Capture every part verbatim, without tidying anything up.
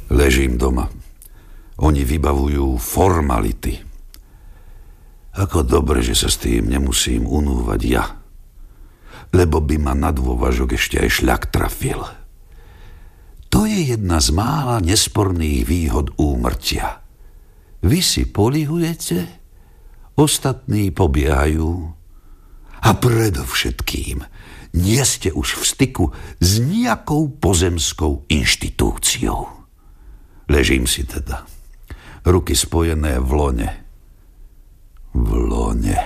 Ležím doma. Oni vybavujú formality. Ako dobre, že sa s tým nemusím unúvať ja. Lebo by ma na dôvažok ešte aj šľak trafil. To je jedna z mála nesporných výhod úmrtia. Vy si polihujete, ostatní pobiehajú a predovšetkým nie ste už v styku s nejakou pozemskou inštitúciou. Ležím si teda, ruky spojené v lone. V lone.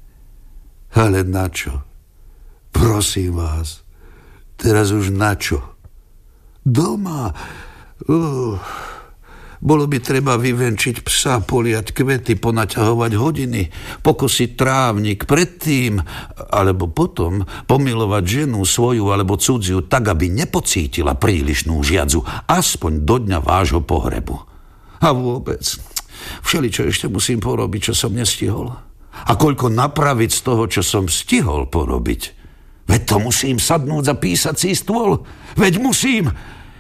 Ale na čo? Prosím vás, teraz už na čo? Doma. Uh, bolo by treba vyvenčiť psa, poliať kvety, ponaťahovať hodiny, pokosiť trávnik, predtým, alebo potom pomilovať ženu svoju alebo cudziu tak, aby nepocítila prílišnú žiadzu, aspoň do dňa vášho pohrebu. A vôbec, všeličo ešte musím porobiť, čo som nestihol. A koľko napraviť z toho, čo som stihol porobiť. Veď to musím sadnúť za písací stôl. Veď musím.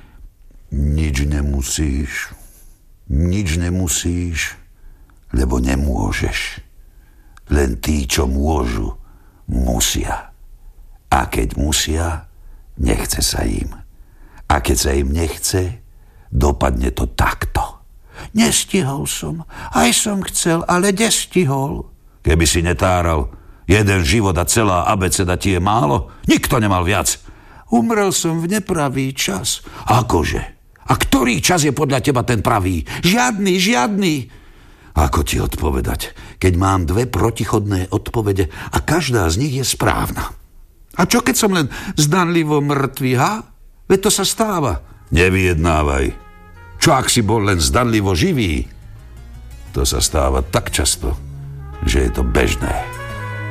Nič nemusíš. Nič nemusíš, lebo nemôžeš. Len tí, čo môžu, musia. A keď musia, nechce sa im. A keď sa im nechce, dopadne to takto. Nestihol som, aj som chcel, ale nestihol. Keby si netáral, jeden život a celá abeceda ti je málo, nikto nemal viac. Umrel som v nepravý čas. Akože? A ktorý čas je podľa teba ten pravý? Žiadny, žiadny. Ako ti odpovedať, keď mám dve protichodné odpovede a každá z nich je správna? A čo keď som len zdanlivo mŕtvý, ha? Veď to sa stáva. Nevyjednávaj. Čo ak si bol len zdanlivo živý? To sa stáva tak často, že je to bežné.